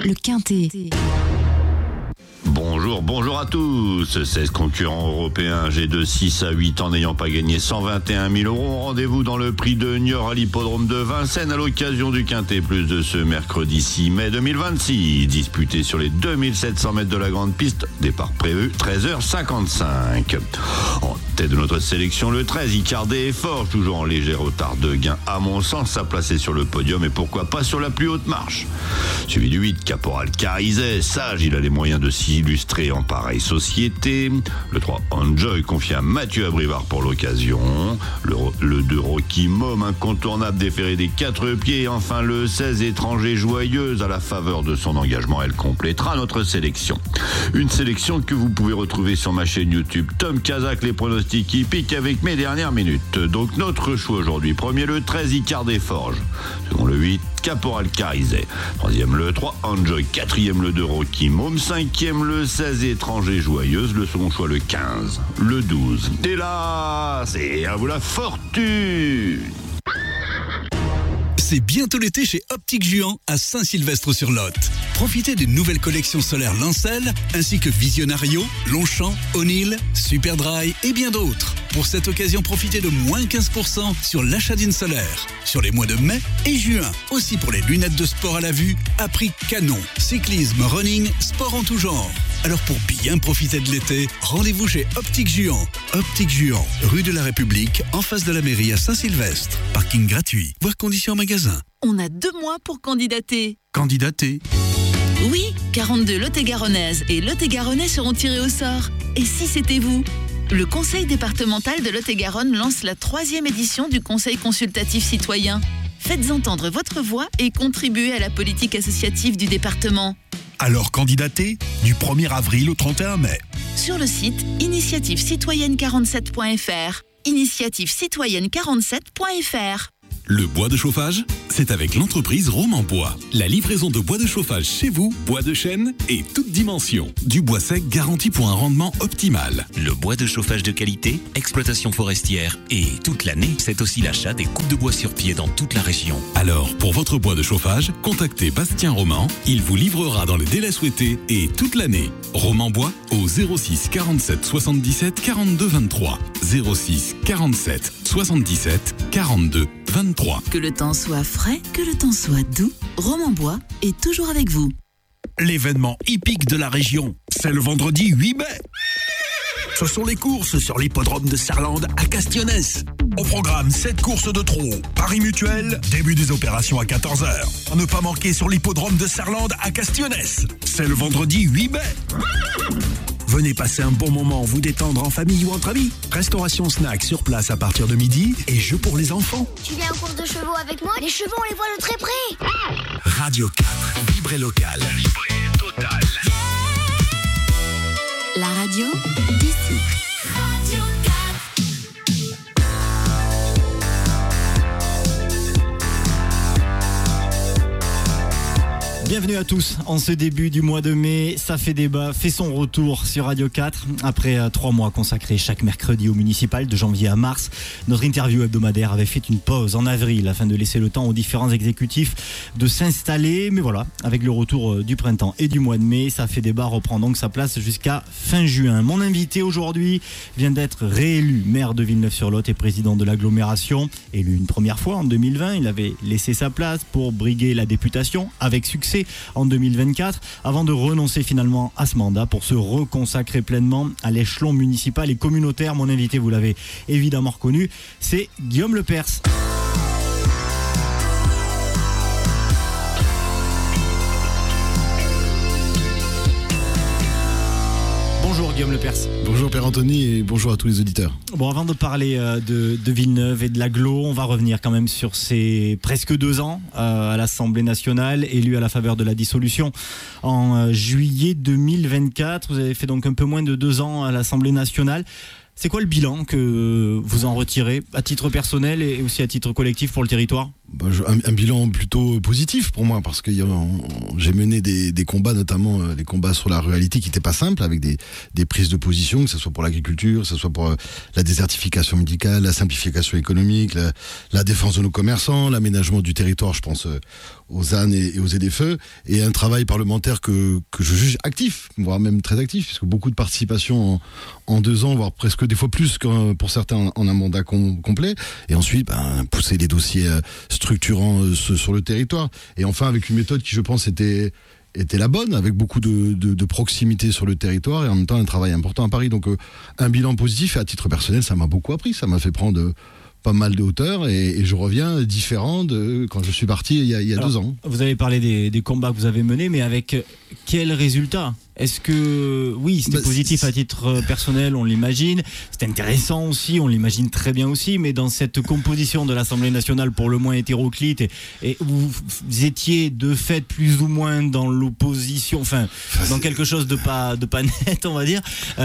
le Quintet. Bonjour à tous. 16 concurrents européens âgés de 6 à 8 ans n'ayant pas gagné 121 000 €. Rendez-vous dans le prix de Niort à l'hippodrome de Vincennes à l'occasion du Quintet Plus de ce mercredi 6 mai 2026. Disputé sur les 2700 mètres de la grande piste. Départ prévu 13h55. En tête de notre sélection, le 13, Icardé et Forge, toujours en léger retard de gain. À mon sens, à placer sur le podium et pourquoi pas sur la plus haute marche. Suivi du 8, Caporal Carizet. Sage, il a les moyens de s'illustrer en pareille société. Le 3, Enjoy, confié à Mathieu Abrivard pour l'occasion. Le 2, Rocky Mom, incontournable déféré des 4 pieds. Et enfin le 16, Étranger Joyeuse, à la faveur de son engagement, elle complétera notre sélection. Une sélection que vous pouvez retrouver sur ma chaîne YouTube Tom Kazak, les pronostics hippiques avec mes dernières minutes. Donc notre choix aujourd'hui, premier le 13, Icardé Forge. Second le 8, Caporal Carizet. Troisième le 3, Enjoy. Quatrième le 2, Rocky Mom. Cinquième le 16, Étranger Joyeuse. Le second choix le 15, le 12. Et là, c'est à vous la fortune. C'est bientôt l'été chez Optique Juan à Saint-Sylvestre-sur-Lot. Profitez d'une nouvelle collection solaire Lancel, ainsi que Visionario, Longchamp, O'Neill, Superdry et bien d'autres. Pour cette occasion, profitez de moins 15% sur l'achat d'une solaire. Sur les mois de mai et juin. Aussi pour les lunettes de sport à la vue, à prix canon. Cyclisme, running, sport en tout genre. Alors pour bien profiter de l'été, rendez-vous chez Optique Juan. Optique Juan, rue de la République, en face de la mairie à Saint-Sylvestre. Parking gratuit. Voir conditions en magasin. On a 2 mois pour candidater. Candidater. Oui, 42 Lot-et-Garonnaises et Lot-et-Garonnais seront tirés au sort. Et si c'était vous ? Le Conseil départemental de Lot-et-Garonne lance la 3e édition du Conseil consultatif citoyen. Faites entendre votre voix et contribuez à la politique associative du département. Alors candidatez du 1er avril au 31 mai. Sur le site initiativecitoyenne47.fr. Initiativecitoyenne47.fr. Le bois de chauffage, c'est avec l'entreprise Roman Bois. La livraison de bois de chauffage chez vous, bois de chêne et toute dimension. Du bois sec garanti pour un rendement optimal. Le bois de chauffage de qualité, exploitation forestière et toute l'année, c'est aussi l'achat des coupes de bois sur pied dans toute la région. Alors, pour votre bois de chauffage, contactez Bastien Roman. Il vous livrera dans les délais souhaités et toute l'année. Roman Bois au 06 47 77 42 23. 06 47 77 42 23. Que le temps soit frais, que le temps soit doux, Roman Bois est toujours avec vous. L'événement hippique de la région, c'est le vendredi 8 mai. Ce sont les courses sur l'hippodrome de Serlande à Castionès. Au programme, 7 courses de trot. Paris Mutuel, début des opérations à 14h. À ne pas manquer sur l'hippodrome de Serlande à Castionès. C'est le vendredi 8 mai. Venez passer un bon moment, vous détendre en famille ou entre amis. Restauration snack sur place à partir de midi et jeux pour les enfants. Tu viens en course de chevaux avec moi? Les chevaux, on les voit de très près. Radio 4, vibré local. Vibré total. La radio d'ici. Radio 4. Bienvenue à tous. En ce début du mois de mai, Ça fait débat fait son retour sur Radio 4. Après 3 mois consacrés chaque mercredi au municipal de janvier à mars, notre interview hebdomadaire avait fait une pause en avril afin de laisser le temps aux différents exécutifs de s'installer. Mais voilà, avec le retour du printemps et du mois de mai, Ça fait débat reprend donc sa place jusqu'à fin juin. Mon invité aujourd'hui vient d'être réélu maire de Villeneuve-sur-Lot et président de l'agglomération. Élu une première fois en 2020, il avait laissé sa place pour briguer la députation avec succès en 2024, avant de renoncer finalement à ce mandat pour se reconsacrer pleinement à l'échelon municipal et communautaire. Mon invité, vous l'avez évidemment reconnu, c'est Guillaume Lepers. Bonjour Guillaume Lepers. Bonjour Père Anthony et bonjour à tous les auditeurs. Bon, avant de parler de Villeneuve et de l'agglo, on va revenir quand même sur ces presque 2 ans à l'Assemblée nationale, élu à la faveur de la dissolution en juillet 2024. Vous avez fait donc un peu moins de 2 ans à l'Assemblée nationale. C'est quoi le bilan que vous en retirez à titre personnel et aussi à titre collectif pour le territoire ? Un bilan plutôt positif pour moi, parce que j'ai mené des combats, notamment les combats sur la ruralité qui n'étaient pas simples, avec des prises de position, que ce soit pour l'agriculture, que ce soit pour la désertification médicale, la simplification économique, la défense de nos commerçants, l'aménagement du territoire, je pense aux ZAN et aux ZFE, et un travail parlementaire que je juge actif, voire même très actif, puisque beaucoup de participation en 2 ans, voire presque des fois plus que pour certains en un mandat complet, et ensuite pousser des dossiers structurants sur le territoire, et enfin avec une méthode qui je pense était la bonne, avec beaucoup de proximité sur le territoire et en même temps un travail important à Paris. Donc un bilan positif, et à titre personnel ça m'a beaucoup appris, ça m'a fait prendre pas mal de hauteur et je reviens différent de quand je suis parti il y a 2 ans. Vous avez parlé des combats que vous avez menés, mais avec quel résultat ? Est-ce que, oui, c'était positif à titre personnel, on l'imagine, c'était intéressant aussi, on l'imagine très bien aussi, mais dans cette composition de l'Assemblée nationale pour le moins hétéroclite, et vous étiez de fait plus ou moins dans l'opposition, enfin, dans quelque chose de pas net, on va dire,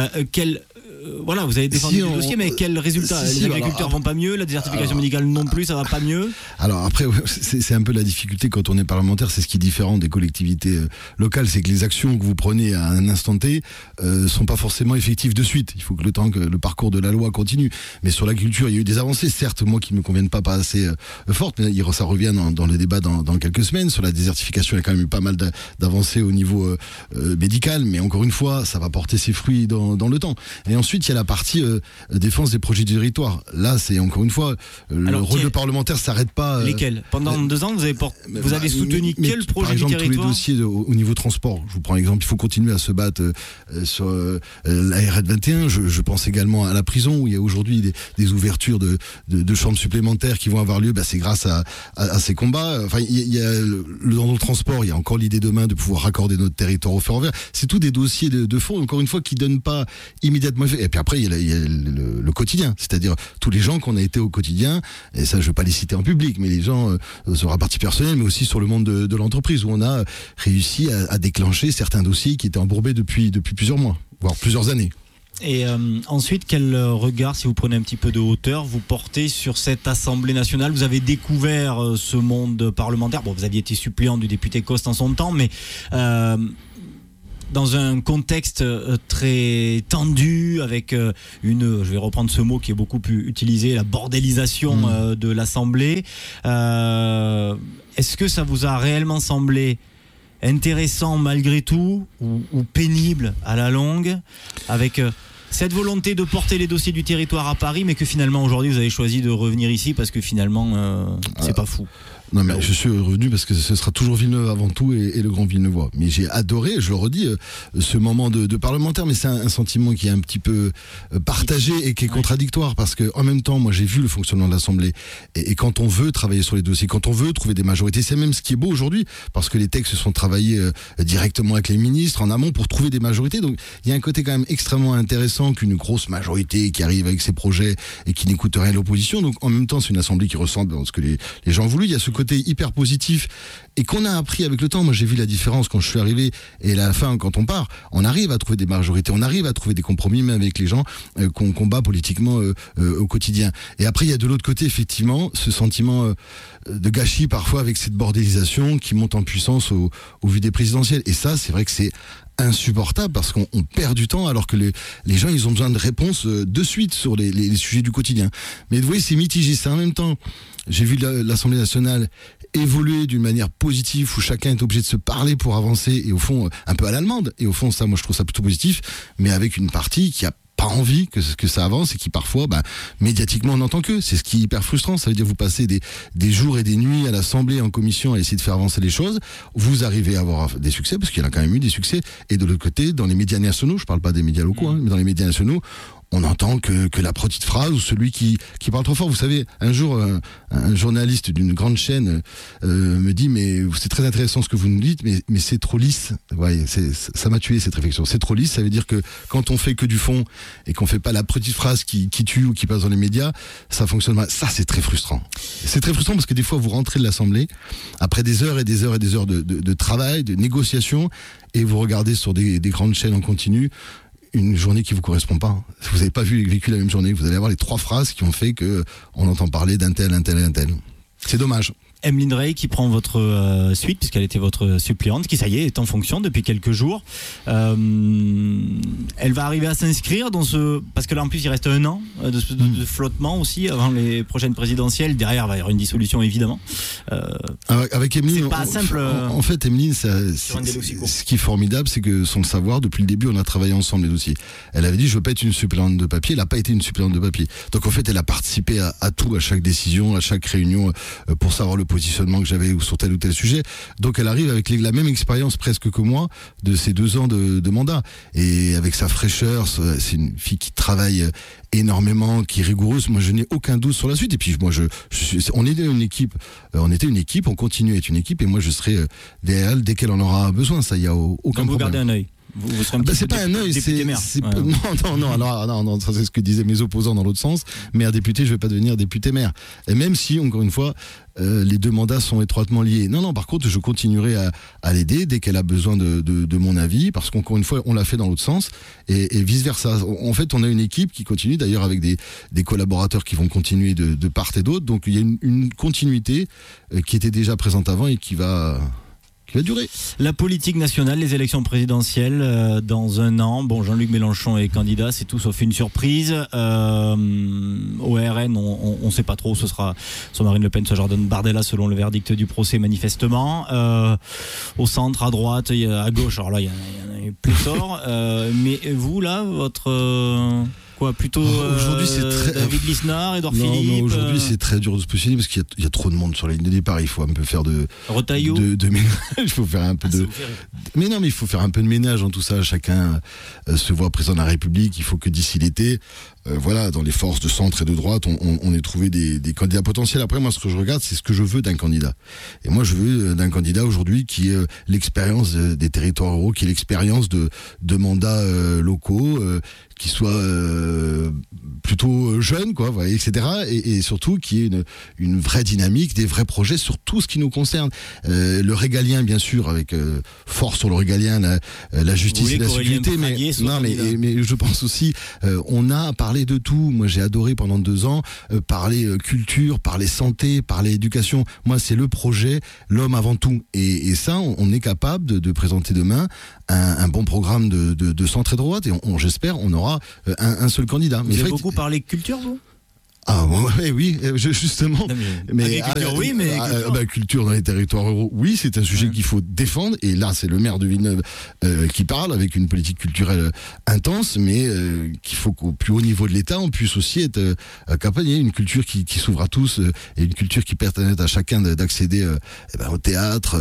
voilà, vous avez défendu le dossier, mais quel résultat ? Les agriculteurs vont pas mieux, la désertification médicale non plus, ça va pas mieux ? Alors après, c'est un peu la difficulté quand on est parlementaire, c'est ce qui est différent des collectivités locales, c'est que les actions que vous prenez à un instant T sont pas forcément effectives de suite. Il faut que le parcours de la loi continue. Mais sur l'agriculture, il y a eu des avancées, certes, moi qui me conviennent pas assez fortes, mais ça revient dans le débat dans quelques semaines. Sur la désertification, il y a quand même eu pas mal d'avancées au niveau médical, mais encore une fois, ça va porter ses fruits dans le temps. Et ensuite, il y a la partie défense des projets du territoire. Là, c'est encore une fois, le rôle de parlementaire s'arrête pas. Lesquels ? Pendant 2 ans, vous avez soutenu quel projet du territoire ? Par exemple, tous les dossiers au niveau transport. Je vous prends l'exemple, il faut continuer à se battre sur la RN21. Je pense également à la prison, où il y a aujourd'hui des ouvertures de chambres supplémentaires qui vont avoir lieu. C'est grâce à ces combats. Enfin, dans le transport, il y a encore l'idée demain de pouvoir raccorder notre territoire au ferroviaire. C'est tous des dossiers de fond, encore une fois, qui donnent pas immédiatement effet. Et puis après, il y a le quotidien, c'est-à-dire tous les gens qu'on a été au quotidien, et ça je vais pas les citer en public, mais les gens sur la partie personnelle, mais aussi sur le monde de l'entreprise, où on a réussi à déclencher certains dossiers qui étaient embourbés depuis plusieurs mois, voire plusieurs années. Et ensuite, quel regard, si vous prenez un petit peu de hauteur, vous portez sur cette Assemblée nationale ? Vous avez découvert ce monde parlementaire, vous aviez été suppléant du député Coste en son temps, mais dans un contexte très tendu, avec je vais reprendre ce mot qui est beaucoup plus utilisé, la bordélisation de l'Assemblée. Est-ce que ça vous a réellement semblé intéressant malgré tout, ou pénible à la longue, avec cette volonté de porter les dossiers du territoire à Paris, mais que finalement aujourd'hui vous avez choisi de revenir ici parce que finalement c'est pas fou? Non, mais je suis revenu parce que ce sera toujours Villeneuve avant tout et le grand Villeneuvois. Mais j'ai adoré, je le redis, ce moment de parlementaire, mais c'est un sentiment qui est un petit peu partagé et qui est contradictoire, parce que en même temps, moi j'ai vu le fonctionnement de l'Assemblée, et quand on veut travailler sur les dossiers, quand on veut trouver des majorités, c'est même ce qui est beau aujourd'hui, parce que les textes sont travaillés directement avec les ministres en amont pour trouver des majorités. Donc il y a un côté quand même extrêmement intéressant qu'une grosse majorité qui arrive avec ses projets et qui n'écoute rien à l'opposition. Donc en même temps, c'est une Assemblée qui ressemble à ce que les gens ont voulu. Il y a ce côté hyper positif et qu'on a appris avec le temps. Moi j'ai vu la différence quand je suis arrivé, et à la fin quand on part, on arrive à trouver des majorités, on arrive à trouver des compromis même avec les gens qu'on combat politiquement au quotidien. Et après il y a de l'autre côté effectivement ce sentiment de gâchis parfois, avec cette bordélisation qui monte en puissance au vu des présidentielles. Et ça c'est vrai que c'est insupportable, parce qu'on perd du temps alors que les gens ils ont besoin de réponses de suite sur les sujets du quotidien. Mais vous voyez, c'est mitigé. C'est en même temps, j'ai vu l'Assemblée nationale évoluer d'une manière positive, où chacun est obligé de se parler pour avancer, et au fond un peu à l'allemande, et au fond ça, moi je trouve ça plutôt positif, mais avec une partie qui a pas envie que ça avance, et qui parfois médiatiquement on n'entend que. C'est ce qui est hyper frustrant. Ça veut dire vous passez des jours et des nuits à l'Assemblée, en commission, à essayer de faire avancer les choses. Vous arrivez à avoir des succès, parce qu'il y en a quand même eu des succès, et de l'autre côté, dans les médias nationaux, je parle pas des médias locaux, mais dans les médias nationaux, on n'entend que la petite phrase, ou celui qui parle trop fort. Vous savez, un jour, un journaliste d'une grande chaîne me dit, mais c'est très intéressant ce que vous nous dites, mais c'est trop lisse. Ouais, ça m'a tué cette réflexion. C'est trop lisse, ça veut dire que quand on fait que du fond, et qu'on fait pas la petite phrase qui tue ou qui passe dans les médias, ça fonctionne mal. Ça, c'est très frustrant. C'est très frustrant, parce que des fois, vous rentrez de l'Assemblée, après des heures et des heures et des heures de travail, de négociation, et vous regardez sur des grandes chaînes en continu une journée qui vous correspond pas. Vous n'avez pas vécu la même journée. Vous allez avoir les 3 phrases qui ont fait que on entend parler d'un tel, un tel et un tel. C'est dommage. Emeline Rey qui prend votre suite, puisqu'elle était votre suppléante, qui ça y est en fonction depuis quelques jours. Elle va arriver à s'inscrire dans ce... Parce que là en plus il reste 1 an de flottement aussi avant les prochaines présidentielles. Derrière il va y avoir une dissolution évidemment. Avec Emeline, c'est pas simple. En fait, Emeline, ce qui est formidable, c'est que sans le savoir, depuis le début, on a travaillé ensemble les dossiers. Elle avait dit je veux pas être une suppléante de papier. Elle n'a pas été une suppléante de papier. Donc en fait, elle a participé à tout, à chaque décision, à chaque réunion, pour savoir le positionnement que j'avais sur tel ou tel sujet. Donc elle arrive avec la même expérience presque que moi de ces 2 ans de mandat. Et avec sa fraîcheur, c'est une fille qui travaille énormément, qui est rigoureuse. Moi, je n'ai aucun doute sur la suite. Et puis moi, on était une équipe, on continue à être une équipe, et moi je serai derrière elle dès qu'elle en aura besoin. Ça, il y a aucun problème. Vous gardez un œil. Vous serez c'est pas un œil, non, ça c'est ce que disaient mes opposants dans l'autre sens. Maire député, je vais pas devenir député maire. Et même si, encore une fois, les 2 mandats sont étroitement liés. Non, par contre, je continuerai à l'aider dès qu'elle a besoin de mon avis, parce qu'encore une fois, on l'a fait dans l'autre sens, et vice versa. En fait, on a une équipe qui continue, d'ailleurs avec des collaborateurs qui vont continuer de part et d'autre. Donc il y a une continuité qui était déjà présente avant et qui va durer. La politique nationale, les élections présidentielles dans 1 an. Bon, Jean-Luc Mélenchon est candidat, c'est tout sauf une surprise. Au RN, on ne sait pas trop, ce sera soit Marine Le Pen, soit Jordan Bardella, selon le verdict du procès manifestement. Au centre, à droite, à gauche, alors là, il y en a eu pléthore. Mais vous, là, votre... Quoi, plutôt aujourd'hui, c'est très... David Lisnard, Édouard Philippe. Non, aujourd'hui c'est très dur de se positionner parce qu'il y a trop de monde sur la ligne de départ. Il faut un peu faire de ménage. Il faut faire un peu mais il faut faire un peu de ménage dans tout ça. Chacun se voit président de la République. Il faut que d'ici l'été, dans les forces de centre et de droite, on ait trouvé des candidats potentiels. Après, moi, ce que je regarde, c'est ce que je veux d'un candidat. Et moi, je veux d'un candidat aujourd'hui qui ait l'expérience des territoires ruraux, qui ait l'expérience de mandats locaux, qui soit plutôt jeune, etc. Et surtout qui ait une vraie dynamique, des vrais projets sur tout ce qui nous concerne. Le régalien, bien sûr, avec force sur le régalien, la justice et la sécurité. Mais je pense aussi, on a parlé de tout. Moi, j'ai adoré pendant 2 ans parler culture, parler santé, parler éducation. Moi, c'est le projet, l'homme avant tout. Et ça, on est capable de présenter demain un bon programme de centre et de droite. Et j'espère, on aura un seul candidat. Vous avez beaucoup parlé culture, vous ? Oui, justement. Mais agriculture, culture dans les territoires ruraux, oui, c'est un sujet qu'il faut défendre. Et là, c'est le maire de Villeneuve qui parle avec une politique culturelle intense, mais qu'il faut qu'au plus haut niveau de l'État, on puisse aussi être accompagné. Une culture qui s'ouvre à tous et une culture qui permet à chacun d'accéder au théâtre,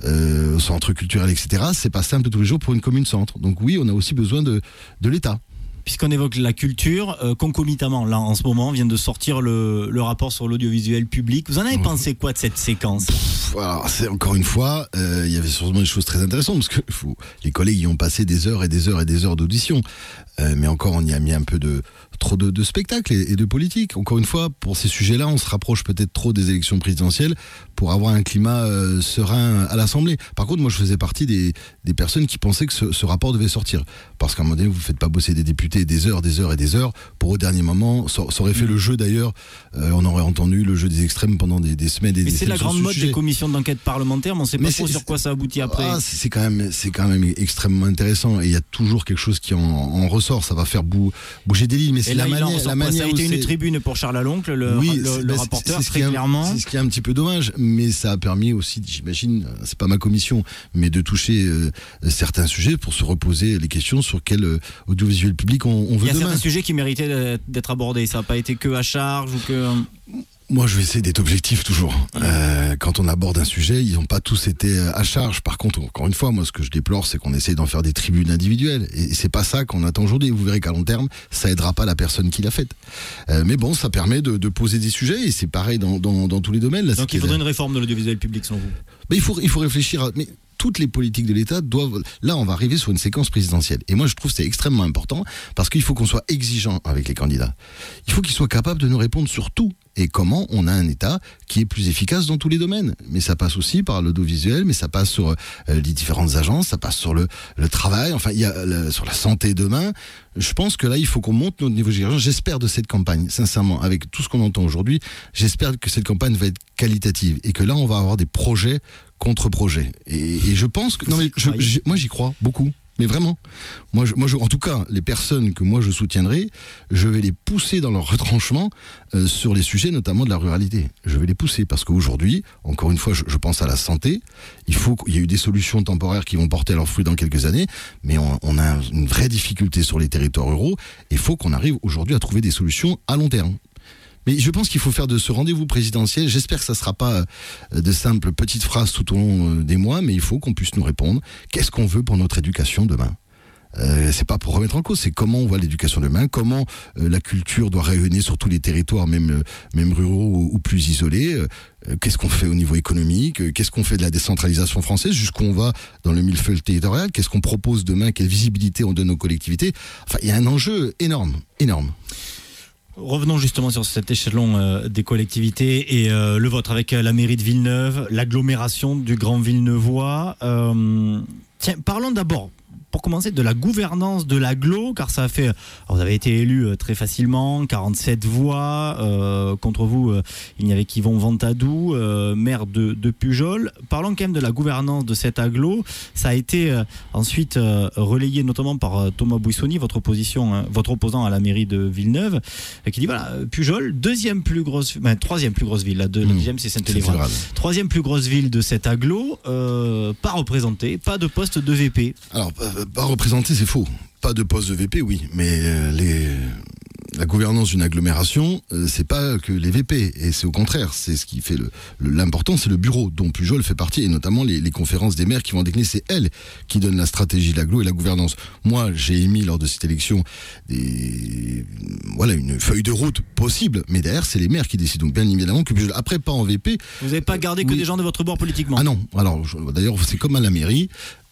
au centre culturel, etc. C'est pas simple tous les jours pour une commune-centre. Donc oui, on a aussi besoin de l'État. Puisqu'on évoque la culture, concomitamment, là en ce moment, vient de sortir le rapport sur l'audiovisuel public. Vous en avez pensé quoi de cette séquence ? Alors, c'est encore une fois, il y avait sûrement des choses très intéressantes, parce que les collègues y ont passé des heures et des heures et des heures d'audition. Mais encore, on y a mis un peu trop de spectacle et de politique. Encore une fois, pour ces sujets-là, on se rapproche peut-être trop des élections présidentielles pour avoir un climat serein à l'Assemblée. Par contre, moi, je faisais partie des personnes qui pensaient que ce rapport devait sortir. Parce qu'à un moment donné, vous ne faites pas bosser des députés des heures et des heures pour au dernier moment. Ça aurait fait le jeu d'ailleurs. On aurait entendu le jeu des extrêmes pendant des semaines et des semaines. Mais c'est la grande mode des commissions d'enquête parlementaire, mais on ne sait pas trop sur quoi ça aboutit après. C'est quand même extrêmement intéressant. Et il y a toujours quelque chose qui en ressort. Ça va faire bouger des lignes. Mais c'est la manière. Ça a été une tribune pour Charles Laloncle, le rapporteur, très clairement. C'est ce qui est un petit peu dommage. Mais ça a permis aussi, j'imagine, c'est pas ma commission, mais de toucher certains sujets pour se reposer les questions sur quel audiovisuel public on veut demain. Il y a certains sujets qui méritaient d'être abordés. Ça n'a pas été que à charge ou que... Moi, je vais essayer d'être objectif toujours. Quand on aborde un sujet, ils n'ont pas tous été à charge. Par contre, encore une fois, moi, ce que je déplore, c'est qu'on essaie d'en faire des tribunes individuelles. Et c'est pas ça qu'on attend aujourd'hui. Vous verrez qu'à long terme, ça aidera pas la personne qui l'a faite. Mais bon, ça permet de poser des sujets. Et c'est pareil dans tous les domaines. Là, donc il faudrait une réforme de l'audiovisuel public, selon vous ? Mais il faut réfléchir mais toutes les politiques de l'État doivent... Là, on va arriver sur une séquence présidentielle. Et moi, je trouve que c'est extrêmement important parce qu'il faut qu'on soit exigeant avec les candidats. Il faut qu'ils soient capables de nous répondre sur tout. et comment on a un État qui est plus efficace dans tous les domaines. Mais ça passe aussi par l'audiovisuel, mais ça passe sur les différentes agences, ça passe sur le travail, enfin, il y a sur la santé demain. Je pense que là, il faut qu'on monte notre niveau dirigeant. J'espère de cette campagne, sincèrement, avec tout ce qu'on entend aujourd'hui, j'espère que cette campagne va être qualitative et que là, on va avoir des projets contre projets. Et je pense que... Non, mais moi, j'y crois beaucoup. Mais vraiment, moi, en tout cas, les personnes que moi je soutiendrai, je vais les pousser dans leur retranchement sur les sujets notamment de la ruralité. Je vais les pousser parce qu'aujourd'hui, encore une fois, je pense à la santé. Il y a eu des solutions temporaires qui vont porter leurs fruits dans quelques années, mais on a une vraie difficulté sur les territoires ruraux. Il faut qu'on arrive aujourd'hui à trouver des solutions à long terme. Mais je pense qu'il faut faire de ce rendez-vous présidentiel, j'espère que ça ne sera pas de simples petites phrases tout au long des mois, mais il faut qu'on puisse nous répondre. Qu'est-ce qu'on veut pour notre éducation demain ? C'est pas pour remettre en cause, c'est comment on voit l'éducation demain, comment la culture doit rayonner sur tous les territoires, même ruraux ou plus isolés. Qu'est-ce qu'on fait au niveau économique ? Qu'est-ce qu'on fait de la décentralisation française ? Jusqu'où on va dans le millefeuille territorial ? Qu'est-ce qu'on propose demain ? Quelle visibilité on donne aux collectivités ? Enfin, il y a un enjeu énorme. Revenons justement sur cet échelon des collectivités et le vôtre avec la mairie de Villeneuve, l'agglomération du Grand Villeneuvois. Tiens, parlons d'abord, pour commencer, de la gouvernance de l'agglo, car ça a fait... Alors vous avez été élu très facilement, 47 voix. Contre vous, il n'y avait qu'Yvon Ventadou, maire de Pujol. Parlons quand même de la gouvernance de cette agglo. Ça a été ensuite relayé notamment par Thomas Bouissoni, votre opposant à la mairie de Villeneuve, qui dit voilà, Pujol, troisième plus grosse ville, la deuxième c'est Saint-Élivrade. Troisième plus grosse ville de cette agglo, pas représentée, pas de poste de VP. Alors, pas représenté, c'est faux. Pas de poste de VP, oui, mais la gouvernance d'une agglomération, c'est pas que les VP, et c'est au contraire, c'est ce qui fait l'important, c'est le bureau dont Pujol fait partie, et notamment les conférences des maires qui vont décliner, c'est elles qui donnent la stratégie de l'agglo et la gouvernance. Moi, j'ai émis lors de cette élection une feuille de route possible, mais derrière, c'est les maires qui décident. Donc bien évidemment que Pujol, après pas en VP... Vous n'avez pas gardé que des gens de votre bord politiquement ? Ah non, alors d'ailleurs, c'est comme à la mairie.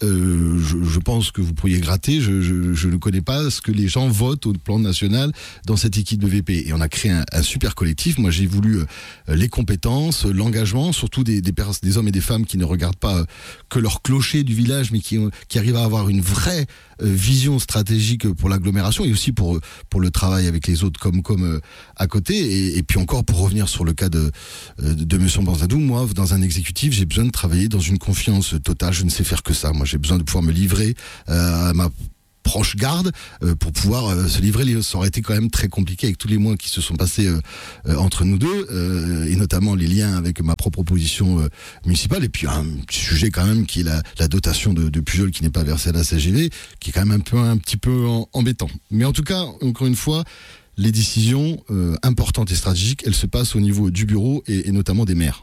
Je pense que vous pourriez gratter, je ne connais pas ce que les gens votent au plan national dans cette équipe de VP. Et on a créé un super collectif. Moi, j'ai voulu les compétences, l'engagement, surtout des hommes et des femmes qui ne regardent pas que leur clocher du village, mais qui arrivent à avoir une vraie vision stratégique pour l'agglomération et aussi pour le travail avec les autres comme à côté. Et puis encore, pour revenir sur le cas de M. Ventadou, moi, dans un exécutif, j'ai besoin de travailler dans une confiance totale. Je ne sais faire que ça. Moi, j'ai besoin de pouvoir me livrer à ma proche garde pour pouvoir se livrer. Ça aurait été quand même très compliqué avec tous les mois qui se sont passés entre nous deux et notamment les liens avec ma propre opposition municipale. Et puis un sujet quand même qui est la dotation de Pujol qui n'est pas versée à la CGV, qui est quand même un petit peu embêtant. Mais en tout cas, encore une fois, les décisions importantes et stratégiques, elles se passent au niveau du bureau et notamment des maires.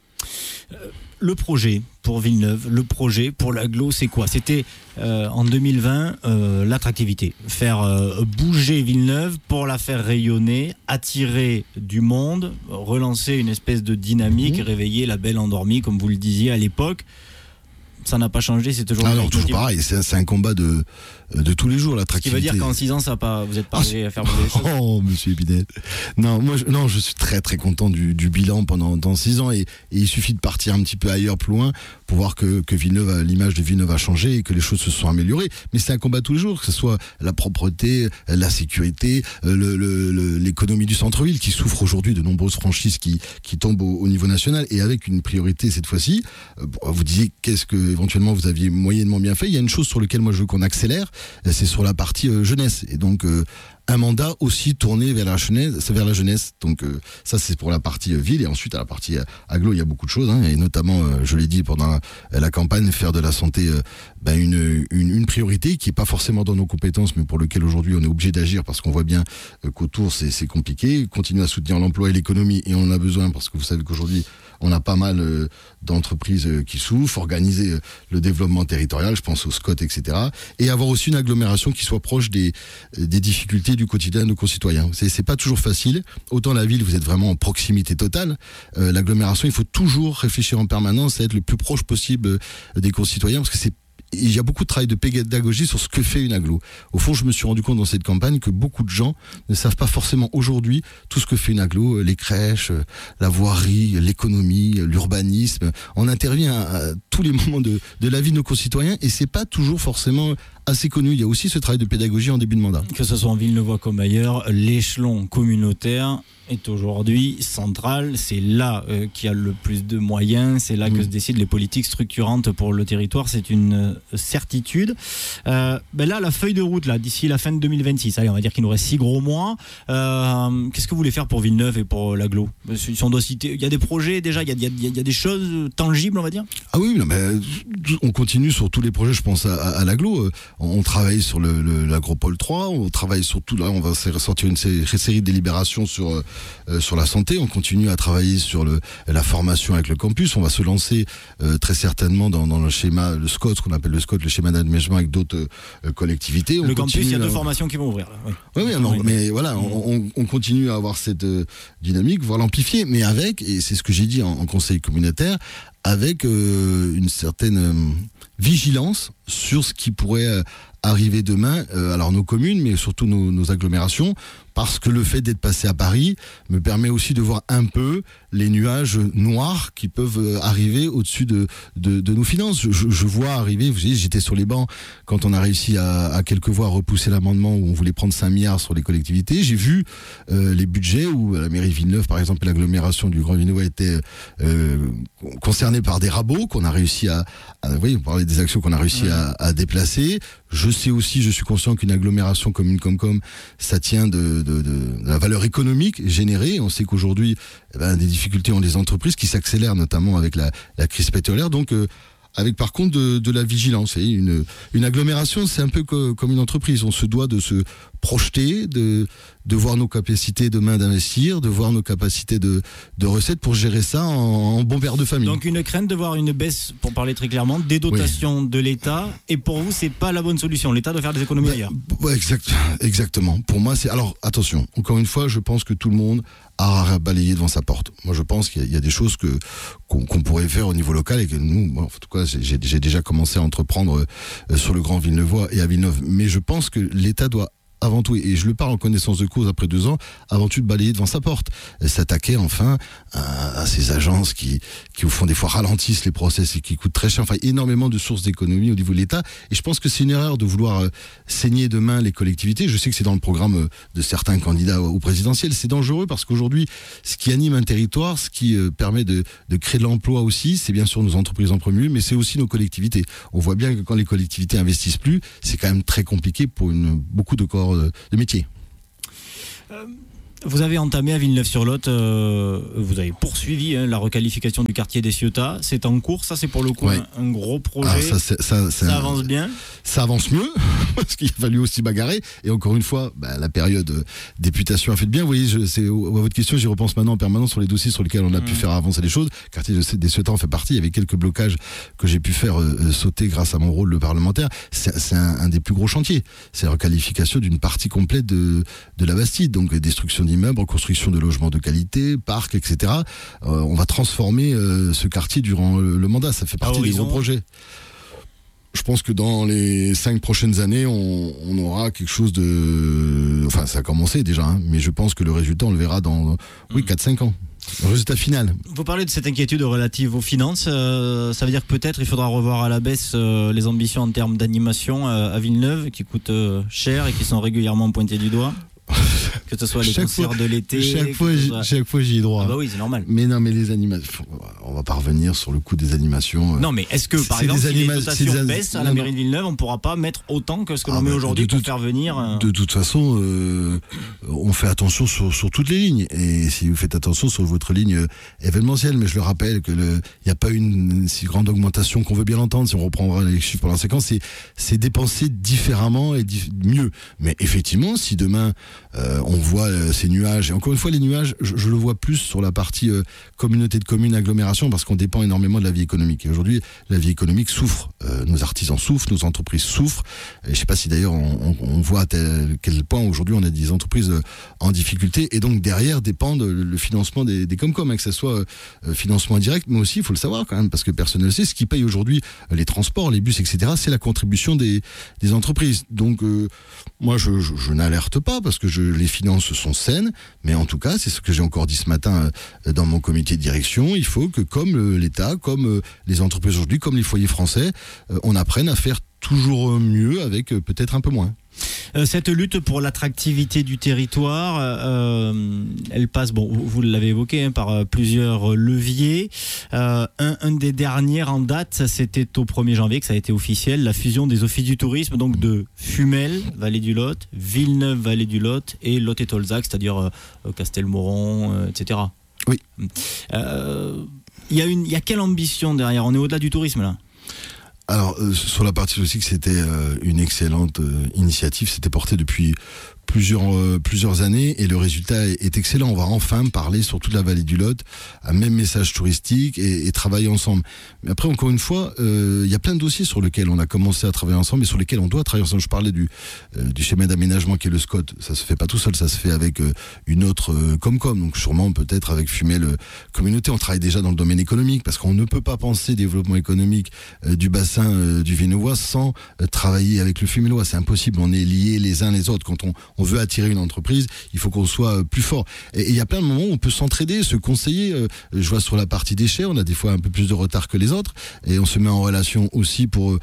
Le projet pour Villeneuve, le projet pour l'agglo, c'est quoi ? C'était en 2020 l'attractivité. Faire bouger Villeneuve pour la faire rayonner, attirer du monde, relancer une espèce de dynamique, réveiller la belle endormie, comme vous le disiez à l'époque. Ça n'a pas changé, c'est toujours... Alors, toujours pareil, c'est un combat de tous les jours, l'attractivité. Ce qui veut dire qu'en 6 ans, vous n'êtes pas arrivé à faire bouger les choses. Oh, monsieur Épinette. Non, je suis très très content du bilan dans 6 ans et il suffit de partir un petit peu ailleurs, plus loin, pour voir que Villeneuve, l'image de Villeneuve a changé et que les choses se sont améliorées. Mais c'est un combat tous les jours, que ce soit la propreté, la sécurité, l'économie du centre-ville qui souffre aujourd'hui de nombreuses franchises qui tombent au niveau national et avec une priorité cette fois-ci. Vous disiez qu'est-ce que éventuellement vous aviez moyennement bien fait. Il y a une chose sur laquelle moi je veux qu'on accélère, c'est sur la partie jeunesse. Et donc un mandat aussi tourné vers la jeunesse. Donc ça c'est pour la partie ville et ensuite à la partie agglo il y a beaucoup de choses et notamment je l'ai dit pendant la campagne, faire de la santé une priorité qui est pas forcément dans nos compétences mais pour lequel aujourd'hui on est obligé d'agir parce qu'on voit bien qu'autour c'est compliqué. Continuer à soutenir l'emploi et l'économie et on en a besoin parce que vous savez qu'aujourd'hui on a pas mal d'entreprises qui souffrent, organiser le développement territorial, je pense au SCOT, etc. Et avoir aussi une agglomération qui soit proche des difficultés du quotidien de nos concitoyens. C'est pas toujours facile. Autant la ville, vous êtes vraiment en proximité totale. L'agglomération, il faut toujours réfléchir en permanence à être le plus proche possible des concitoyens parce que il y a beaucoup de travail de pédagogie sur ce que fait une agglo. Au fond, je me suis rendu compte dans cette campagne que beaucoup de gens ne savent pas forcément aujourd'hui tout ce que fait une agglo, les crèches, la voirie, l'économie, l'urbanisme. On intervient à tous les moments de la vie de nos concitoyens et c'est pas toujours forcément assez connu. Il y a aussi ce travail de pédagogie en début de mandat. Que ce soit en Villeneuve comme ailleurs, l'échelon communautaire est aujourd'hui central. C'est là qu'il y a le plus de moyens. C'est là que se décident les politiques structurantes pour le territoire. C'est une certitude. Là, la feuille de route, là, d'ici la fin de 2026, allez, on va dire qu'il nous reste 6 gros mois. Qu'est-ce que vous voulez faire pour Villeneuve et pour l'agglo ? Si on doit citer, il y a des projets déjà, il y a des choses tangibles, on va dire ? Ah oui, non, mais on continue sur tous les projets, je pense à l'agglo. On travaille sur l'agropole 3, on travaille sur tout, là, on va sortir une série de délibérations sur la santé, on continue à travailler sur la formation avec le campus, on va se lancer très certainement dans le schéma, le SCOT, ce qu'on appelle le SCOT, le schéma d'aménagement avec d'autres collectivités. Le campus, il y a 2 formations qui vont ouvrir. Là. Oui, mais voilà, on continue à avoir cette dynamique, voire l'amplifier, mais avec, et c'est ce que j'ai dit en conseil communautaire, avec une certaine vigilance sur ce qui pourrait arriver demain, alors nos communes, mais surtout nos agglomérations, parce que le fait d'être passé à Paris me permet aussi de voir un peu les nuages noirs qui peuvent arriver au-dessus de nos finances. Je vois arriver, vous savez, j'étais sur les bancs quand on a réussi à quelques voix repousser l'amendement où on voulait prendre 5 milliards sur les collectivités. J'ai vu les budgets où la mairie de Villeneuve, par exemple, l'agglomération du Grand Villeneuve était concernée par des rabots qu'on a réussi oui, on parlait des actions qu'on a réussi à déplacer. Je sais aussi, je suis conscient qu'une agglomération comme une Comcom, ça tient de la valeur économique générée. On sait qu'aujourd'hui, des difficultés ont des entreprises qui s'accélèrent, notamment avec la crise pétrolière. Donc, avec par contre de la vigilance. Et une agglomération, c'est un peu comme une entreprise. On se doit de se projeter, de voir nos capacités demain d'investir, de voir nos capacités de recettes pour gérer ça en bon père de famille. Donc une crainte de voir une baisse, pour parler très clairement, des dotations de l'État. Et pour vous, c'est pas la bonne solution. L'État doit faire des économies ailleurs. Ouais, exactement. Pour moi, c'est... Alors, attention. Encore une fois, je pense que tout le monde a balayé devant sa porte. Moi, je pense qu'il y a des choses qu'on pourrait faire au niveau local et que nous, en tout cas, j'ai déjà commencé à entreprendre sur le Grand Villeneuvois et à Villeneuve. Mais je pense que l'État doit avant tout, et je le parle en connaissance de cause après 2 ans, avant tout de balayer devant sa porte, s'attaquer enfin à ces agences qui au fond des fois ralentissent les process et qui coûtent très cher, enfin énormément de sources d'économie au niveau de l'État. Et je pense que c'est une erreur de vouloir saigner demain les collectivités. Je sais que c'est dans le programme de certains candidats au présidentiel. C'est dangereux parce qu'aujourd'hui, ce qui anime un territoire, ce qui permet de créer de l'emploi aussi, c'est bien sûr nos entreprises en premier lieu, mais c'est aussi nos collectivités. On voit bien que quand les collectivités investissent plus, c'est quand même très compliqué pour beaucoup de corps de métier. Vous avez entamé à Villeneuve-sur-Lot, vous avez poursuivi la requalification du quartier des Ciotat. C'est en cours, ça c'est pour le coup un gros projet. Ça avance bien. Ça avance mieux parce qu'il a fallu aussi bagarrer. Et encore une fois, la période députation a fait de bien. Vous voyez, à votre question, j'y repense maintenant en permanence sur les dossiers sur lesquels on a pu faire avancer les choses. Le quartier des Ciotat en fait partie. Il y avait quelques blocages que j'ai pu faire sauter grâce à mon rôle de parlementaire. C'est un des plus gros chantiers. C'est la requalification d'une partie complète de la Bastide. Donc destruction d'immeubles, reconstruction de logements de qualité, parcs, etc. On va transformer ce quartier durant le mandat. Ça fait partie des gros projets. Je pense que dans les 5 prochaines années, on aura quelque chose de... Enfin, ça a commencé déjà, mais je pense que le résultat, on le verra dans 4-5 ans. Le résultat final. Vous parlez de cette inquiétude relative aux finances. Ça veut dire que peut-être il faudra revoir à la baisse les ambitions en termes d'animation à Villeneuve, qui coûtent cher et qui sont régulièrement pointées du doigt. Que ce soit les concerts de l'été. Chaque fois, j'y ai droit. Ah bah oui, c'est normal. Mais non, mais les animations, on va pas revenir sur le coût des animations. Non, mais est-ce que, par exemple, si les dotations baissent à la mairie de Villeneuve, on ne pourra pas mettre autant que ce que l'on met aujourd'hui pour faire venir De toute façon, on fait attention sur toutes les lignes. Et si vous faites attention sur votre ligne événementielle, mais je le rappelle que il n'y a pas une si grande augmentation qu'on veut bien l'entendre, si on reprendra les chiffres pendant la séquence, c'est dépensé différemment et mieux. Mais effectivement, si demain, on voit ces nuages. Et encore une fois, les nuages, je le vois plus sur la partie communauté de communes, agglomération, parce qu'on dépend énormément de la vie économique. Et aujourd'hui, la vie économique souffre. Nos artisans souffrent, nos entreprises souffrent. Et je ne sais pas si d'ailleurs on voit à quel point aujourd'hui on a des entreprises en difficulté. Et donc derrière dépend le financement des Comcom, que ce soit financement indirect, mais aussi, il faut le savoir quand même, parce que personne ne le sait, ce qui paye aujourd'hui les transports, les bus, etc., c'est la contribution des entreprises. Donc moi, je n'alerte pas parce que les finances sont saines, mais en tout cas, c'est ce que j'ai encore dit ce matin dans mon comité de direction, il faut que comme l'État, comme les entreprises aujourd'hui, comme les foyers français, on apprenne à faire toujours mieux avec peut-être un peu moins. Cette lutte pour l'attractivité du territoire, elle passe, bon, vous l'avez évoqué, par plusieurs leviers. Un des derniers en date, c'était au 1er janvier que ça a été officiel, la fusion des offices du tourisme, donc de Fumel, Vallée du Lot, Villeneuve, Vallée du Lot, et Lot et Tolzac, c'est-à-dire Castelmoron, etc. Oui. Il y a quelle ambition derrière ? On est au-delà du tourisme, là ? Alors, sur la partie logistique, c'était une excellente initiative. C'était porté depuis plusieurs années et le résultat est excellent. On va enfin parler sur toute la vallée du Lot, un même message touristique et travailler ensemble. Mais après, encore une fois, il y a plein de dossiers sur lesquels on a commencé à travailler ensemble et sur lesquels on doit travailler ensemble. Je parlais du schéma d'aménagement qui est le SCOT. Ça se fait pas tout seul, ça se fait avec une autre Comcom. Donc sûrement peut-être avec Fumel Communauté. On travaille déjà dans le domaine économique parce qu'on ne peut pas penser développement économique du bassin du Villeneuvois sans travailler avec le Fumelois. C'est impossible. On est liés les uns les autres. Quand on veut attirer une entreprise, il faut qu'on soit plus fort. Et il y a plein de moments où on peut s'entraider, se conseiller. Je vois sur la partie déchets, on a des fois un peu plus de retard que les autres, et on se met en relation aussi pour...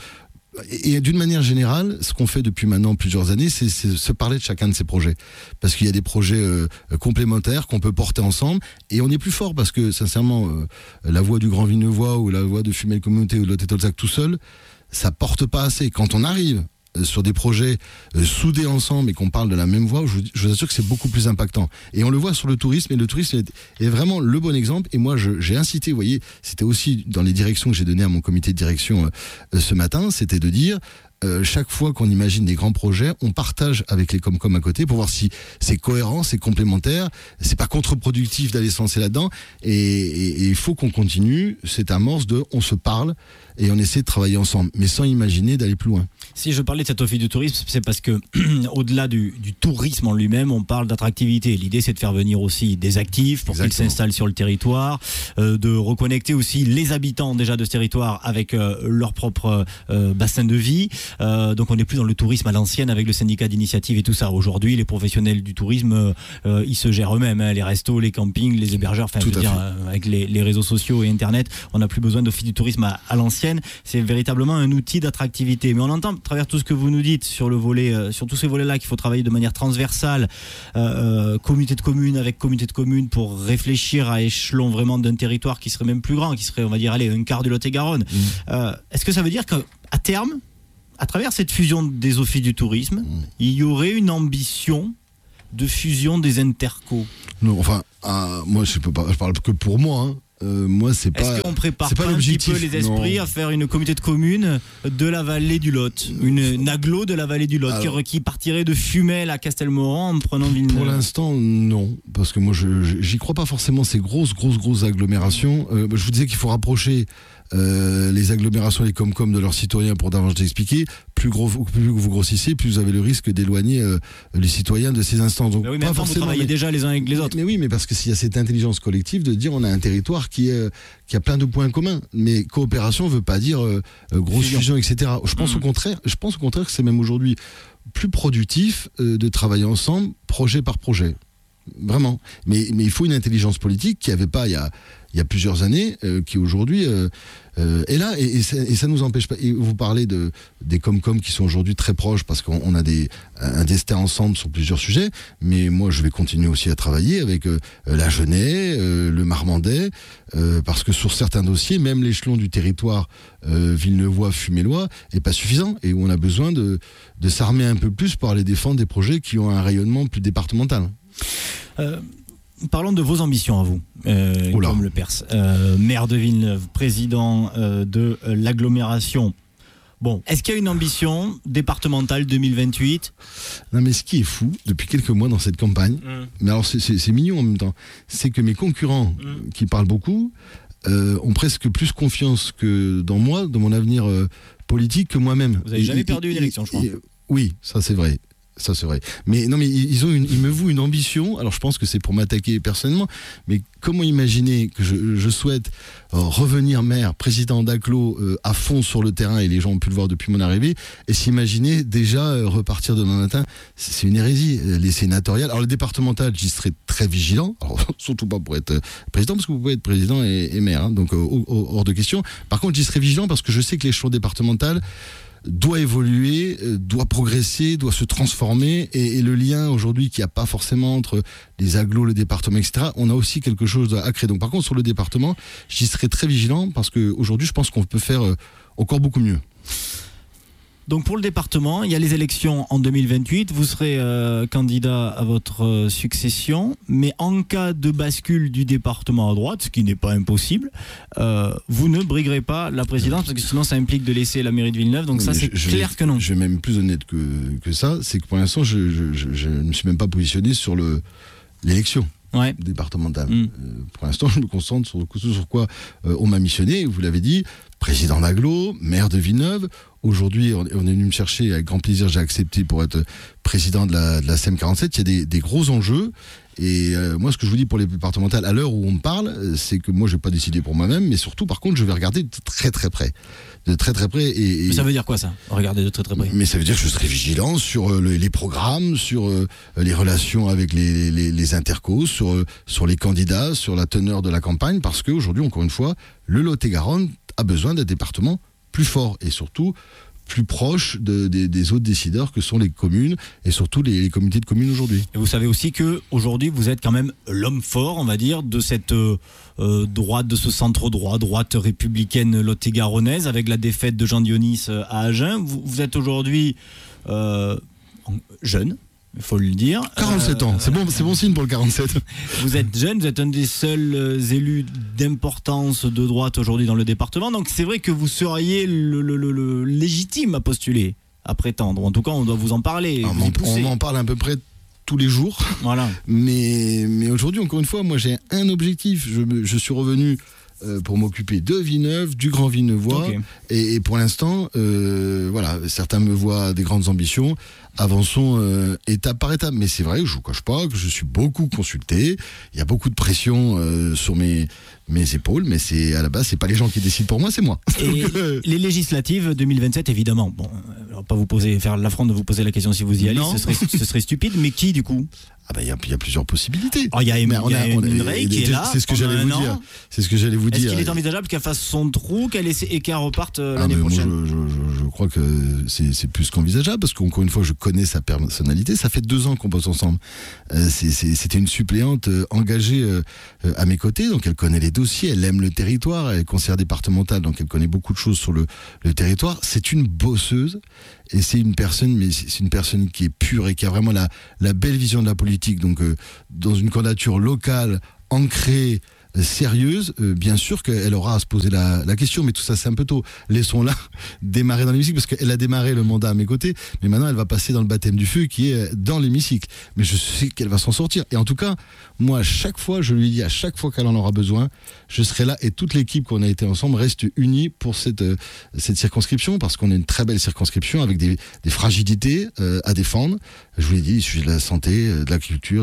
Et d'une manière générale, ce qu'on fait depuis maintenant plusieurs années, c'est se parler de chacun de ces projets. Parce qu'il y a des projets complémentaires qu'on peut porter ensemble, et on est plus fort parce que, sincèrement, la voix du Grand Villeneuvois ou la voix de Fumel Communauté ou de Lot et Tolzac tout seul, ça porte pas assez. Quand on arrive sur des projets soudés ensemble et qu'on parle de la même voix, je vous assure que c'est beaucoup plus impactant. Et on le voit sur le tourisme, et le tourisme est vraiment le bon exemple. Et moi, j'ai incité, vous voyez, c'était aussi dans les directions que j'ai données à mon comité de direction ce matin, c'était de dire... chaque fois qu'on imagine des grands projets, on partage avec les Comcom à côté pour voir si c'est cohérent, c'est complémentaire, c'est pas contre-productif d'aller se lancer là-dedans. Et il faut qu'on continue cette amorce de on se parle et on essaie de travailler ensemble, mais sans imaginer d'aller plus loin. Si je parlais de cet office du tourisme, c'est parce que au-delà du tourisme en lui-même, on parle d'attractivité. L'idée, c'est de faire venir aussi des actifs pour qu'ils s'installent sur le territoire, de reconnecter aussi les habitants déjà de ce territoire avec leur propre bassin de vie. Donc on n'est plus dans le tourisme à l'ancienne avec le syndicat d'initiative et tout ça. Aujourd'hui, les professionnels du tourisme, ils se gèrent eux-mêmes, hein, les restos, les campings, les hébergeurs, enfin, je veux dire, avec les réseaux sociaux et Internet, on n'a plus besoin d'office du tourisme à l'ancienne. C'est véritablement un outil d'attractivité. Mais on entend, à travers tout ce que vous nous dites sur le volet, sur tous ces volets-là, qu'il faut travailler de manière transversale, communauté de communes avec communauté de communes, pour réfléchir à échelon vraiment d'un territoire qui serait même plus grand, qui serait, on va dire, allez, un quart du Lot-et-Garonne. Est-ce que ça veut dire qu'à terme, à travers cette fusion des offices du tourisme, il y aurait une ambition de fusion des intercos? Non, enfin, moi je parle que pour moi. Hein. Moi, c'est pas. Est-ce qu'on prépare pas un petit peu les esprits à faire une communauté de communes de la vallée du Lot, une agglo de la vallée du Lot, qui partirait de Fumel à Castelmoron en prenant Villeneuve? Pour l'instant, non, parce que moi, j'y crois pas forcément ces grosses agglomérations. Je vous disais qu'il faut rapprocher les agglomérations, les Comcom de leurs citoyens pour davantage expliquer. Plus vous grossissez, plus vous avez le risque d'éloigner les citoyens de ces instances. Donc, oui, mais pas forcément. Vous travaillez déjà les uns avec les autres. Mais oui, mais parce qu'il y a cette intelligence collective de dire on a un territoire qui a plein de points communs. Mais coopération ne veut pas dire grosse fusion, etc. Je pense au contraire que c'est même aujourd'hui plus productif de travailler ensemble, projet par projet. Vraiment. Mais il faut une intelligence politique qui n'y avait pas il y a plusieurs années, qui aujourd'hui est là, et ça nous empêche pas. Et vous parlez des Comcom qui sont aujourd'hui très proches parce qu'on a un destin ensemble sur plusieurs sujets, mais moi je vais continuer aussi à travailler avec la Genève, le Marmandais, parce que sur certains dossiers, même l'échelon du territoire Villeneuvois, Fumelois est pas suffisant, et où on a besoin de s'armer un peu plus pour aller défendre des projets qui ont un rayonnement plus départemental. Parlons de vos ambitions à vous, comme le Perse, maire de Villeneuve, président de l'agglomération Bon, est-ce qu'il y a une ambition départementale 2028 ? Non, mais ce qui est fou, depuis quelques mois dans cette campagne, mais alors c'est mignon en même temps, c'est que mes concurrents qui parlent beaucoup ont presque plus confiance que dans moi, dans mon avenir politique, que moi-même. Vous n'avez jamais perdu une élection, je crois. Oui, ça c'est vrai. Ça c'est vrai. Mais non, mais ils me vouent une ambition. Alors je pense que c'est pour m'attaquer personnellement. Mais comment imaginer que je souhaite revenir maire, président d'Agglo à fond sur le terrain, et les gens ont pu le voir depuis mon arrivée, et s'imaginer déjà repartir demain matin, c'est une hérésie. Les sénatoriales, alors le départemental, j'y serai très vigilant. Alors surtout pas pour être président, parce que vous pouvez être président et maire, hein, donc hors de question. Par contre, j'y serai vigilant parce que je sais que l'échelon départemental doit évoluer, doit progresser, doit se transformer, et le lien aujourd'hui qu'il n'y a pas forcément entre les agglos, le département, etc., on a aussi quelque chose à créer. Donc par contre sur le département, j'y serai très vigilant parce qu'aujourd'hui je pense qu'on peut faire encore beaucoup mieux. Donc pour le département, il y a les élections en 2028, vous serez candidat à votre succession, mais en cas de bascule du département à droite, ce qui n'est pas impossible, vous ne briguerez pas la présidence, parce que sinon ça implique de laisser la mairie de Villeneuve, donc ça c'est clair que non. Je vais même plus honnête que ça, c'est que pour l'instant je ne me suis même pas positionné sur l'élection. Ouais. Départementale. Pour l'instant, je me concentre sur quoi on m'a missionné, vous l'avez dit, président d'Agglo, maire de Villeneuve. Aujourd'hui, on est venu me chercher avec grand plaisir, j'ai accepté pour être président de la CEM47. Il y a des gros enjeux. Et moi, ce que je vous dis pour les départementales, à l'heure où on me parle, c'est que moi, je n'ai pas décidé pour moi-même, mais surtout, par contre, je vais regarder de très très près. De très très près. Mais ça veut dire quoi ça ? Regarder de très très près. Mais ça veut dire que je serai vigilant sur les programmes, sur les relations avec les intercos, sur les candidats, sur la teneur de la campagne, parce qu'aujourd'hui, encore une fois, le Lot-et-Garonne a besoin d'un département plus fort et surtout plus proche des autres décideurs que sont les communes et surtout les comités de communes aujourd'hui. Et vous savez aussi que aujourd'hui vous êtes quand même l'homme fort, on va dire, de cette droite, de ce centre droite républicaine lot-et-garonnaise, avec la défaite de Jean Dionis à Agen. Vous êtes aujourd'hui jeune. Il faut le dire. 47 ans, c'est bon signe pour le 47. Vous êtes jeune, vous êtes un des seuls élus d'importance de droite aujourd'hui dans le département, donc c'est vrai que vous seriez le légitime à postuler, à prétendre. En tout cas, on doit vous en parler. On en parle à peu près tous les jours. Voilà. Mais aujourd'hui, encore une fois, moi j'ai un objectif. Je suis revenu pour m'occuper de Villeneuve, du Grand Villeneuvois. Okay. Et pour l'instant, voilà, certains me voient des grandes ambitions. Avançons étape par étape. Mais c'est vrai que je ne vous cache pas que je suis beaucoup consulté. Il y a beaucoup de pression sur mes épaules, mais à la base, c'est pas les gens qui décident pour moi, c'est moi. Et les législatives 2027, évidemment. Bon, alors pas faire l'affront de vous poser la question si vous y allez, ce serait stupide, mais qui du coup ? Ah ben, il y a plusieurs possibilités. Il y a une Ray qui est là. C'est ce que j'allais vous dire. C'est ce que j'allais vous dire. Est-ce qu'il est envisageable qu'elle fasse son trou, qu'elle reparte l'année prochaine ? Je crois que c'est plus qu'envisageable parce qu'encore une fois, je connais sa personnalité. Ça fait 2 ans qu'on bosse ensemble. C'était une suppléante engagée à mes côtés, donc elle connaît les dossiers, elle aime le territoire, elle est conseillère départementale, donc elle connaît beaucoup de choses sur le territoire. C'est une bosseuse. Et c'est une personne qui est pure et qui a vraiment la belle vision de la politique. Donc, dans une candidature locale, ancrée, sérieuse, bien sûr qu'elle aura à se poser la question, mais tout ça c'est un peu tôt. Laissons-la démarrer dans l'hémicycle, parce qu'elle a démarré le mandat à mes côtés, mais maintenant elle va passer dans le baptême du feu qui est dans l'hémicycle. Mais je sais qu'elle va s'en sortir. Et en tout cas, moi, à chaque fois, je lui dis, à chaque fois qu'elle en aura besoin, je serai là, et toute l'équipe qu'on a été ensemble reste unie pour cette circonscription, parce qu'on a une très belle circonscription avec des fragilités à défendre. Je vous l'ai dit, il sujet de la santé, de la culture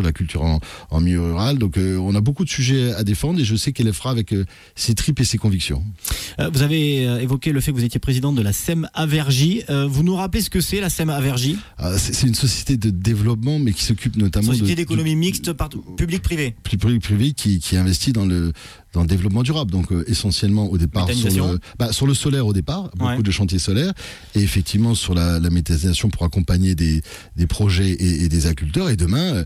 en milieu rural. Donc on a beaucoup de sujets à défendre, et je sais qu'elle le fera avec ses tripes et ses convictions. Vous avez évoqué le fait que vous étiez président de la CEM Avergie. Vous nous rappelez ce que c'est la CEM Avergie ? C'est une société de développement, mais qui s'occupe notamment société d'économie mixte, public-privé. Public-privé qui investit dans le développement durable, donc essentiellement au départ sur le solaire au départ, beaucoup de chantiers solaires, et effectivement sur la méthanisation pour accompagner des projets et des agriculteurs, et demain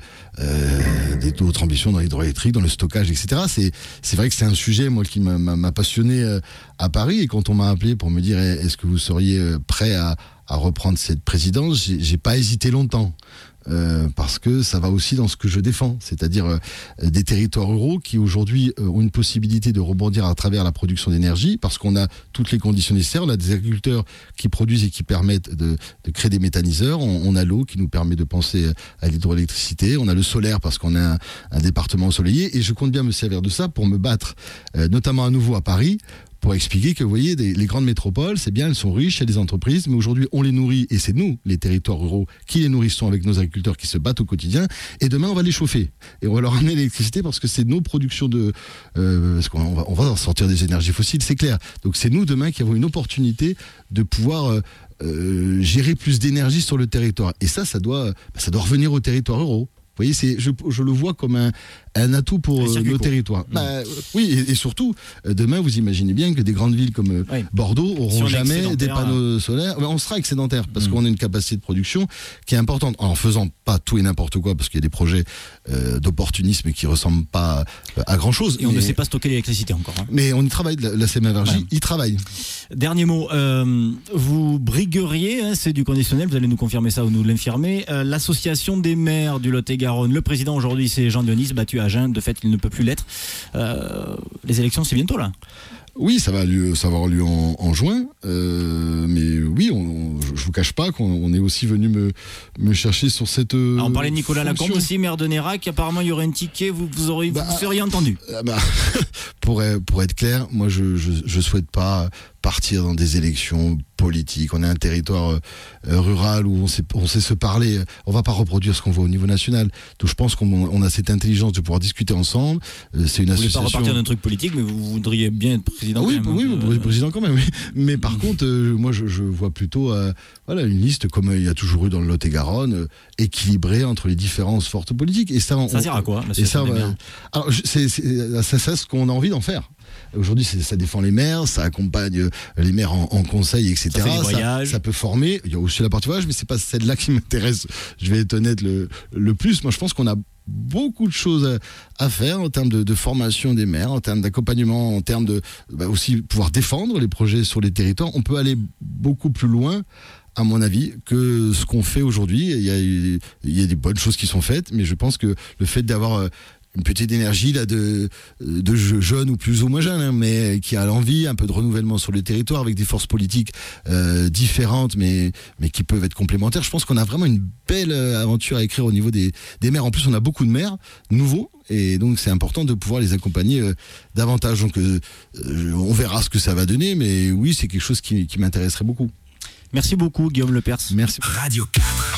d'autres ambitions dans l'hydroélectrique, dans le stockage, etc. C'est vrai que c'est un sujet moi qui m'a passionné à Paris, et quand on m'a appelé pour me dire est-ce que vous seriez prêt à reprendre cette présidence, j'ai pas hésité longtemps. Parce que ça va aussi dans ce que je défends, c'est-à-dire des territoires ruraux qui aujourd'hui ont une possibilité de rebondir à travers la production d'énergie, parce qu'on a toutes les conditions nécessaires. On a des agriculteurs qui produisent et qui permettent de créer des méthaniseurs. On a l'eau qui nous permet de penser à l'hydroélectricité. On a le solaire parce qu'on a un département ensoleillé. Et je compte bien me servir de ça pour me battre, notamment à nouveau à Paris, pour expliquer que, vous voyez, les grandes métropoles, c'est bien, elles sont riches, il y a des entreprises, mais aujourd'hui, on les nourrit, et c'est nous, les territoires ruraux, qui les nourrissons avec nos agriculteurs qui se battent au quotidien, et demain, on va les chauffer. Et on va leur amener l'électricité parce que c'est nos productions parce qu'on va sortir des énergies fossiles, c'est clair. Donc c'est nous, demain, qui avons une opportunité de pouvoir gérer plus d'énergie sur le territoire. Et ça doit revenir aux territoires ruraux. Vous voyez, je le vois comme un atout pour nos territoires. Oui, et surtout, demain, vous imaginez bien que des grandes villes comme Bordeaux auront jamais des panneaux solaires. On sera excédentaire parce qu'on a une capacité de production qui est importante. En faisant pas tout et n'importe quoi, parce qu'il y a des projets d'opportunisme qui ressemblent pas à grand chose. Et on ne sait pas stocker l'électricité encore. Mais on y travaille, la CMA-Énergie y travaille. Dernier mot, vous brigueriez, c'est du conditionnel, vous allez nous confirmer ça ou nous l'infirmer, l'association des maires du Lot-et-Garonne. Le président aujourd'hui, c'est Jean Denis, battu à Agen, de fait il ne peut plus l'être. Les élections, c'est bientôt là. Oui, ça va avoir lieu en juin, mais oui, je vous cache pas qu'on est aussi venu me chercher sur cette. On parlait de Nicolas Lacombe aussi, maire de Nérac. Apparemment, il y aurait un ticket, vous seriez entendu. Pour être clair, moi, je souhaite pas partir dans des élections politiques. On est un territoire rural où on sait se parler. On va pas reproduire ce qu'on voit au niveau national. Donc je pense qu'on a cette intelligence de pouvoir discuter ensemble. C'est une association. Vous voulez pas repartir d'un truc politique, mais vous voudriez bien être président. Oui, président quand même. Oui. Mais par contre, moi je vois plutôt une liste comme il y a toujours eu dans le Lot-et-Garonne, équilibrée entre les différences fortes politiques. Et ça sert à quoi? C'est ce qu'on a envie d'en faire. Aujourd'hui, ça défend les maires, ça accompagne les maires en conseil, etc. Ça fait des voyages. Ça peut former. Il y a aussi la partie voyage, mais c'est pas celle-là qui m'intéresse. Je vais être honnête le plus. Moi, je pense qu'on a beaucoup de choses à faire en termes de formation des maires, en termes d'accompagnement, en termes de aussi pouvoir défendre les projets sur les territoires. On peut aller beaucoup plus loin, à mon avis, que ce qu'on fait aujourd'hui. Il y a des bonnes choses qui sont faites, mais je pense que le fait d'avoir une petite énergie là de jeunes ou plus ou moins jeunes, mais qui a l'envie un peu de renouvellement sur le territoire avec des forces politiques différentes, mais qui peuvent être complémentaires. Je pense qu'on a vraiment une belle aventure à écrire au niveau des maires. En plus, on a beaucoup de maires nouveaux, et donc c'est important de pouvoir les accompagner davantage. Donc on verra ce que ça va donner, mais oui, c'est quelque chose qui m'intéresserait beaucoup. Merci beaucoup, Guillaume Lepers. Merci. Radio 4.